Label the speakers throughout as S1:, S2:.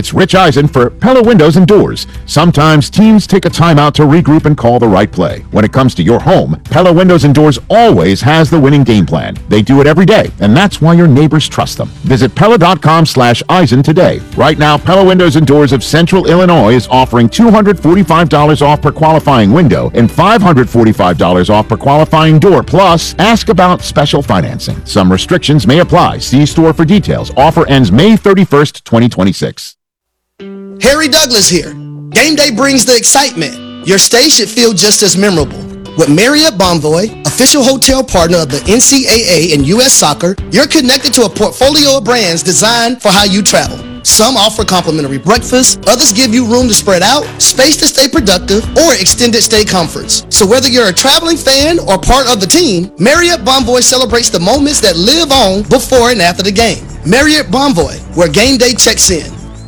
S1: It's Rich Eisen for Pella Windows and Doors. Sometimes teams take a timeout to regroup and call the right play. When it comes to your home, Pella Windows and Doors always has the winning game plan. They do it every day, and that's why your neighbors trust them. Visit Pella.com/Eisen today. Right now, Pella Windows and Doors of Central Illinois is offering $245 off per qualifying window and $545 off per qualifying door. Plus, ask about special financing. Some restrictions may apply. See store for details. Offer ends May 31st, 2026.
S2: Harry Douglas here. Game day brings the excitement. Your stay should feel just as memorable. With Marriott Bonvoy, official hotel partner of the NCAA and U.S. Soccer, you're connected to a portfolio of brands designed for how you travel. Some offer complimentary breakfast, others give you room to spread out, space to stay productive, or extended stay comforts. So whether you're a traveling fan or part of the team, Marriott Bonvoy celebrates the moments that live on before and after the game. Marriott Bonvoy, where game day checks in.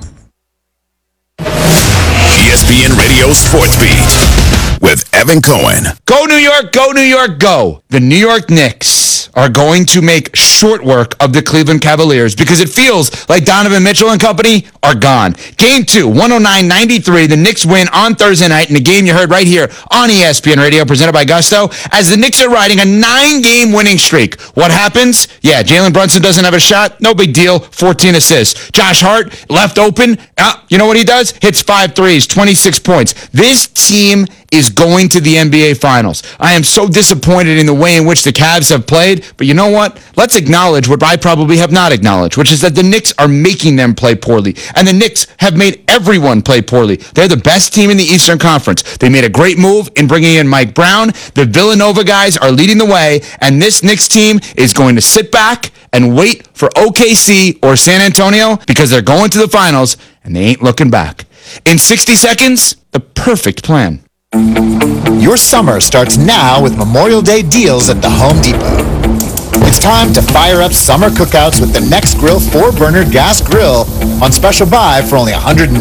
S3: ESPN Radio Sports Beat with Evan Cohen.
S4: Go New York, go New York, go. The New York Knicks are going to make short work of the Cleveland Cavaliers because it feels like Donovan Mitchell and company are gone. Game 2, 109-93. The Knicks win on Thursday night in a game you heard right here on ESPN Radio, presented by Gusto, as the Knicks are riding a 9-game winning streak. What happens? Yeah, Jalen Brunson doesn't have a shot. No big deal. 14 assists. Josh Hart left open. You know what he does? Hits 5 threes, 26 points. This team is going to the NBA Finals. I am so disappointed in the way in which the Cavs have played, but you know what? Let's acknowledge what I probably have not acknowledged, which is that the Knicks are making them play poorly, and the Knicks have made everyone play poorly. They're the best team in the Eastern Conference. They made a great move in bringing in Mike Brown. The Villanova guys are leading the way, and this Knicks team is going to sit back and wait for OKC or San Antonio because they're going to the Finals, and they ain't looking back. In 60 seconds, the perfect plan.
S5: Your summer starts now with Memorial Day deals at the Home Depot. It's time to fire up summer cookouts with the Next Grill 4-burner gas grill on special buy for only $199.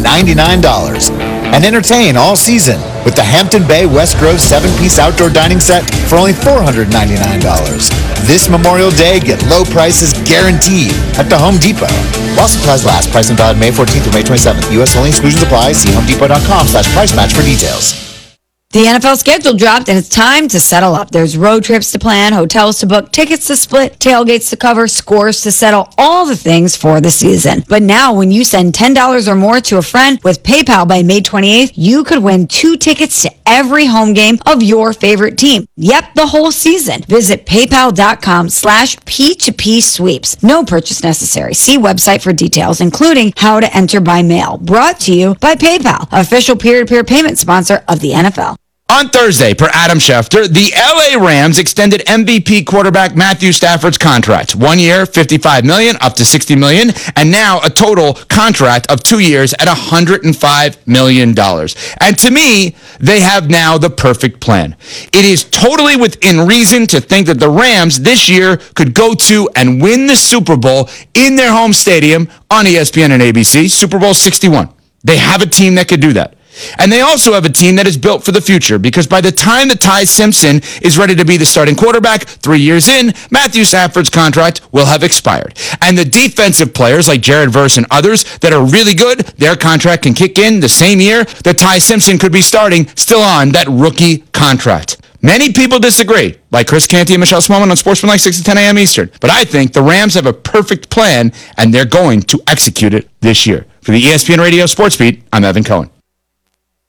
S5: And entertain all season with the Hampton Bay West Grove 7-piece outdoor dining set for only $499. This Memorial Day, get low prices guaranteed at the Home Depot. While supplies last, pricing valid May 14th through May 27th. U.S. only, exclusions apply. See homedepot.com/price match for details.
S6: The NFL schedule dropped, and it's time to settle up. There's road trips to plan, hotels to book, tickets to split, tailgates to cover, scores to settle, all the things for the season. But now, when you send $10 or more to a friend with PayPal by May 28th, you could win 2 tickets to every home game of your favorite team. Yep, the whole season. Visit paypal.com/P2P sweeps. No purchase necessary. See website for details, including how to enter by mail. Brought to you by PayPal, official peer-to-peer payment sponsor of the NFL.
S4: On Thursday, per Adam Schefter, the LA Rams extended MVP quarterback Matthew Stafford's contract. 1 year, $55 million, up to $60 million, and now a total contract of 2 years at $105 million. And to me, they have now the perfect plan. It is totally within reason to think that the Rams this year could go to and win the Super Bowl in their home stadium on ESPN and ABC, Super Bowl 61. They have a team that could do that. And they also have a team that is built for the future, because by the time that Ty Simpson is ready to be the starting quarterback 3 years in, Matthew Stafford's contract will have expired. And the defensive players like Jared Verse and others that are really good, their contract can kick in the same year that Ty Simpson could be starting, still on that rookie contract. Many people disagree, like Chris Canty and Michelle Smallman on Sportsmanlike 6 to 10 a.m. Eastern. But I think the Rams have a perfect plan, and they're going to execute it this year. For the ESPN Radio Sports Beat, I'm Evan Cohen.